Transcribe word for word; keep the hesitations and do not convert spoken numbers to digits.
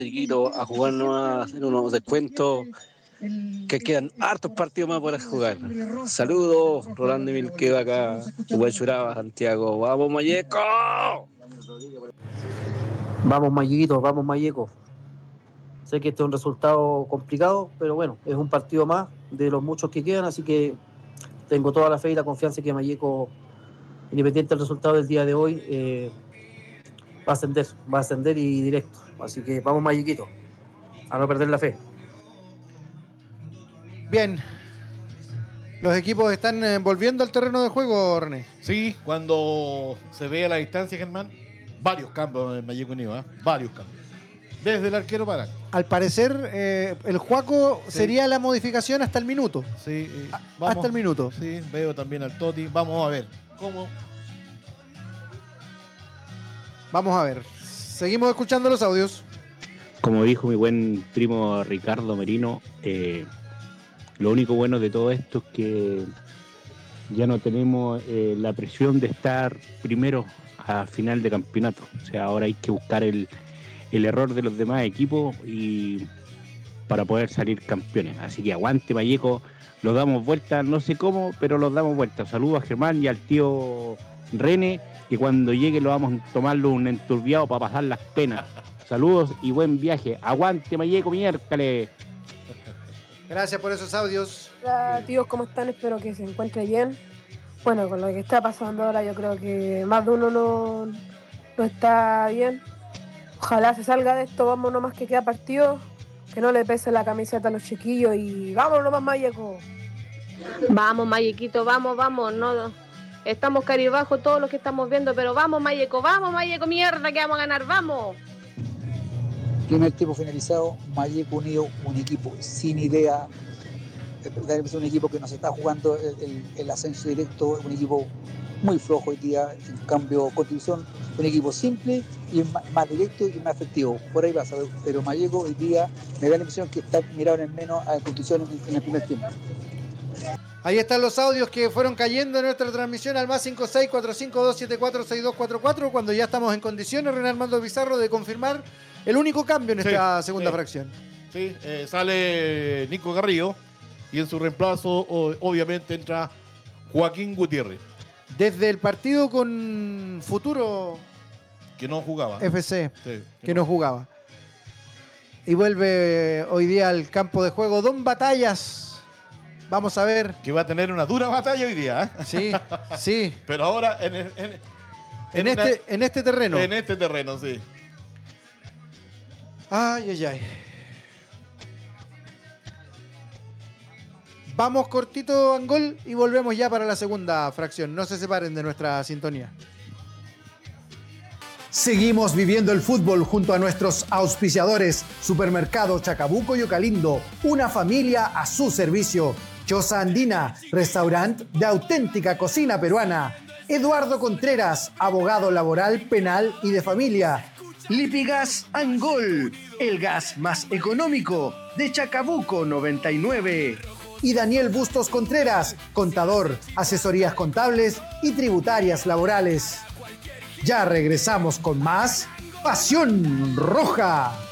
Chiquito a jugarnos en unos descuentos que quedan hartos partidos más por jugar. Saludos, Rolando Milqueo acá, Huechuraba, Santiago. ¡Vamos, Mayeco! Vamos, Mayito, vamos, Mayeco. Sé que este es un resultado complicado, pero bueno, es un partido más de los muchos que quedan, así que tengo toda la fe y la confianza que Mayeco, independiente del resultado del día de hoy, eh, va a ascender, va a ascender y directo. Así que vamos, Mayequito, a no perder la fe. Bien. Los equipos están eh, volviendo al terreno de juego, René. Sí, cuando se ve a la distancia, Germán, varios cambios en Mayeco Unido, ¿eh? Varios cambios. Desde el arquero para. Al parecer, eh, el Juaco sí. sería la modificación hasta el minuto. Sí, eh, vamos, hasta el minuto. Sí, veo también al Toti. Vamos a ver cómo. Vamos a ver. Seguimos escuchando los audios. Como dijo mi buen primo Ricardo Merino, eh, lo único bueno de todo esto es que ya no tenemos eh, la presión de estar primero a final de campeonato. O sea, ahora hay que buscar el, el error de los demás equipos y para poder salir campeones. Así que aguante, Mayeco, los damos vuelta, no sé cómo, pero los damos vuelta. Saludos a Germán y al tío René, que cuando llegue lo vamos a tomarlo un enturbiado para pasar las penas. Saludos y buen viaje. Aguante, Mayeco, miércoles. Gracias por esos audios. Hola, tíos, ¿cómo están? Espero que se encuentren bien. Bueno, con lo que está pasando ahora, yo creo que más de uno no, no está bien. Ojalá se salga de esto, vamos nomás que queda partido, que no le pese la camiseta a los chiquillos y vamos nomás, Mayeco. Vamos, Mayequito, vamos, vamos, no, estamos caribajo todos los que estamos viendo, pero vamos, Mayeco, vamos, Mayeco, mierda, que vamos a ganar, vamos. Primer tiempo finalizado, Mayeco Unido, un equipo sin idea, es un equipo que nos está jugando el, el, el ascenso directo, un equipo muy flojo hoy día, en cambio Constitución, un equipo simple y más, más directo y más efectivo, por ahí pasa, pero Mayeco hoy día me da la impresión que está mirado en el menos a Constitución en, en el primer tiempo. Ahí están los audios que fueron cayendo en nuestra transmisión al más cinco seis cuatro cinco dos siete cuatro seis dos cuatro cuatro, cuando ya estamos en condiciones, René Armando Pizarro, de confirmar el único cambio en sí, esta segunda sí. fracción. Sí, eh, sale Nico Garrido y en su reemplazo o, obviamente entra Joaquín Gutiérrez. Desde el partido con Futuro que no jugaba. F C, sí, que, que no jugaba. Y vuelve hoy día al campo de juego Don Batallas. Vamos a ver. Que va a tener una dura batalla hoy día. ¿eh? Sí, sí. Pero ahora en, en, en, en, este, una, en este terreno. En este terreno, sí. Ay, ay, ay. Vamos cortito, Angol, y volvemos ya para la segunda fracción. No se separen de nuestra sintonía. Seguimos viviendo el fútbol junto a nuestros auspiciadores Supermercado Chacabuco y Ocalindo, una familia a su servicio. Choza Andina, restaurante de auténtica cocina peruana. Eduardo Contreras, abogado laboral, penal y de familia. Lipigas Angol, el gas más económico de Chacabuco noventa y nueve. Y Daniel Bustos Contreras, contador, asesorías contables y tributarias laborales. Ya regresamos con más Pasión Roja.